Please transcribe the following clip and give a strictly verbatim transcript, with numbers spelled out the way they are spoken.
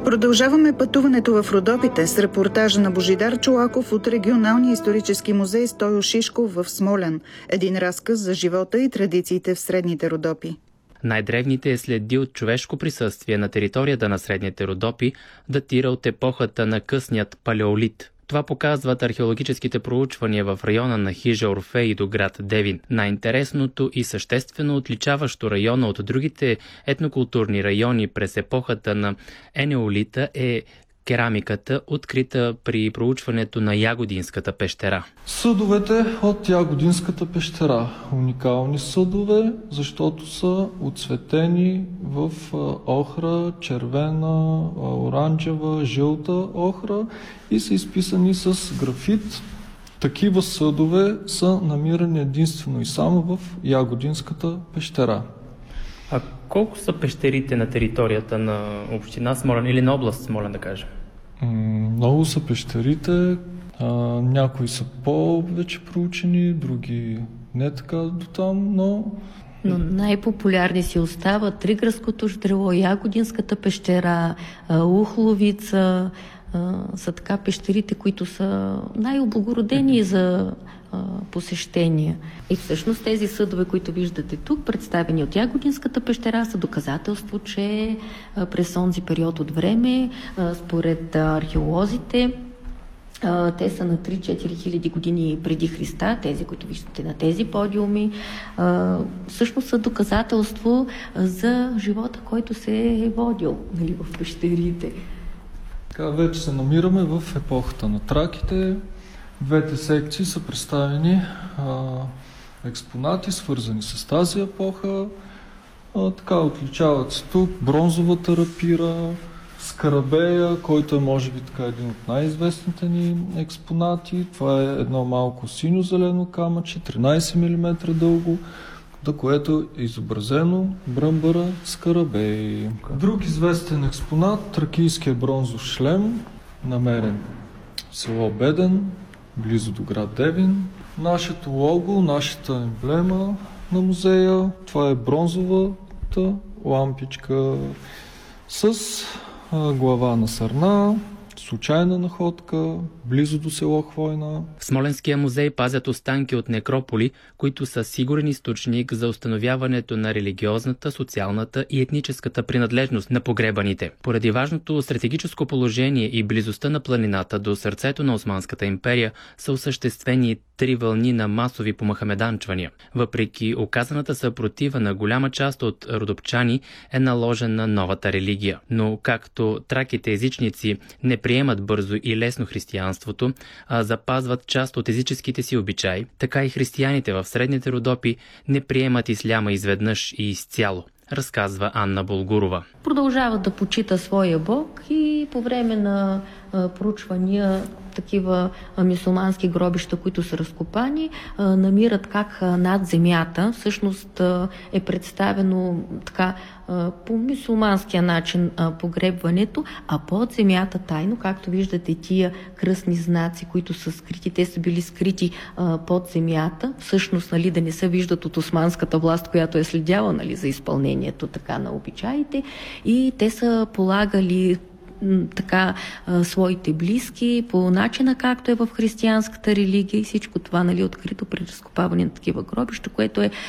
Продължаваме пътуването в Родопите с репортажа на Божидар Чолаков от регионалния исторически музей Стойо Шишков в Смолян. Един разказ за живота и традициите в Средните Родопи. Най-древните следи от човешко присъствие на територията на Средните Родопи датира от епохата на късният палеолит. Това показват археологическите проучвания в района на хижа Орфей до град Девин. Най-интересното и съществено отличаващо района от другите етнокултурни райони през епохата на енеолита е керамиката, открита при проучването на Ягодинската пещера. Съдовете от Ягодинската пещера. Уникални съдове, защото са оцветени в охра, червена, оранжева, жълта охра и са изписани с графит. Такива съдове са намирани единствено и само в Ягодинската пещера. А колко са пещерите на територията на община Смолян или на област Смолян, да кажем? Много са пещерите. А, някои са по-вече проучени, други не така до там, но... Но най-популярни си остават Триградското ждрело, Ягодинската пещера, Ухловица, са така пещерите, които са най-облагородени за посещения. И всъщност тези съдове, които виждате тук, представени от Ягодинската пещера, са доказателство, че през онзи период от време, според археолозите, те са на три-четири хиляди години преди Христа, тези, които виждате на тези подиуми, всъщност са доказателство за живота, който се е водил, нали, в пещерите. Така, вече се намираме в епохата на траките. Двете секции са представени а, експонати, свързани с тази епоха. А, така отличават се тук бронзовата рапира, скарабея, който е може би така един от най-известните ни експонати. Това е едно малко синьо-зелено камъче, тринайсет милиметра дълго, до което е изобразено бръмбъра скарабей. Друг известен експонат, тракийския бронзов шлем, намерен в село Беден, близо до град Девин. Нашето лого, нашата емблема на музея, това е бронзовата лампичка с а, глава на сърна, случайна находка, близо до село Хвойна. В Смоленския музей пазят останки от некрополи, които са сигурен източник за установяването на религиозната, социалната и етническата принадлежност на погребаните. Поради важното стратегическо положение и близостта на планината до сърцето на Османската империя са осъществени три вълни на масови помахамеданчвания. Въпреки оказаната съпротива на голяма част от родопчани е наложена новата религия. Но както траките езичници не приемат бързо и лесно християнството, а запазват част от езическите си обичаи, така и християните в Средните Родопи не приемат исляма изведнъж и изцяло, разказва Анна Булгурова. Продължава да почита своя бог и по време на а, проучвания такива а, мюсюлмански гробища, които са разкопани, а, намират как а, над земята всъщност а, е представено така а, по мюсюлманския начин а, погребването, а под земята тайно, както виждате тия кръстни знаци, които са скрити, те са били скрити а, под земята, всъщност, нали, да не се виждат от османската власт, която е следяла, нали, за изпълнението така на обичаите, и те са полагали така а, своите близки по начина, както е в християнската религия, и всичко това, нали, открито при разкопаване на такива гробища, което е